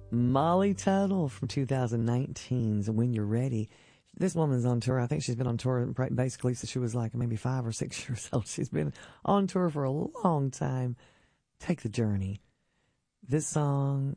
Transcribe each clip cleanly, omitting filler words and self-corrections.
Molly Tuttle from 2019's When You're Ready. This woman's on tour. I think she's been on tour basically since she was like maybe 5 or 6 years old. She's been on tour for a long time. Take the Journey. This song,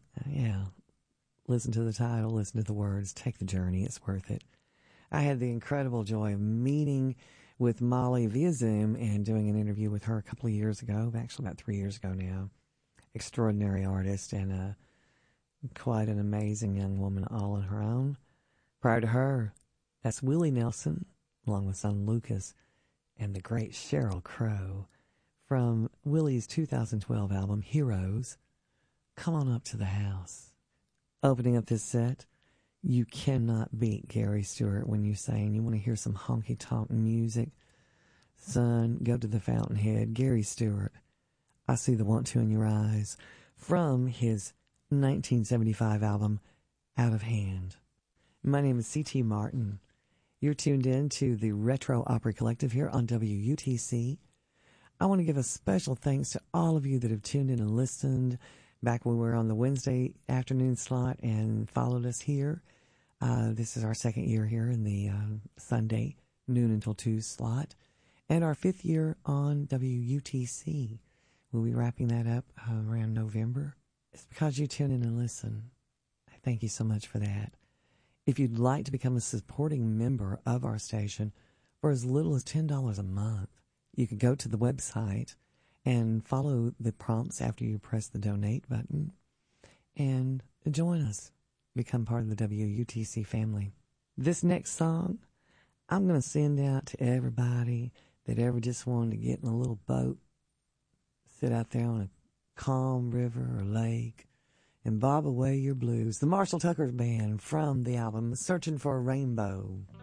listen to the title, listen to the words. Take the journey. It's worth it. I had the incredible joy of meeting with Molly via Zoom and doing an interview with her a couple of years ago, actually about 3 years ago now. Extraordinary artist and quite an amazing young woman all on her own. Prior to her, that's Willie Nelson, along with son Lucas, and the great Sheryl Crow from Willie's 2012 album, Heroes. Come on up to the house. Opening up this set, you cannot beat Gary Stewart when you sing. You want to hear some honky-tonk music? Son, go to the Fountainhead. Gary Stewart, I see the want to in your eyes, from his 1975 album, Out of Hand. My name is C.T. Martin. You're tuned in to the Retro Opry Collective here on WUTC. I want to give a special thanks to all of you that have tuned in and listened back when we were on the Wednesday afternoon slot and followed us here. This is our second year here in the Sunday noon until 2 slot, and our 5th year on WUTC. We'll be wrapping that up around November. It's because you tune in and listen. I thank you so much for that. If you'd like to become a supporting member of our station for as little as $10 a month, you can go to the website and follow the prompts after you press the donate button and join us. Become part of the WUTC family. This next song, I'm going to send out to everybody that ever just wanted to get in a little boat, sit out there on a calm river or lake, and bob away your blues. The Marshall Tucker Band from the album Searching for a Rainbow.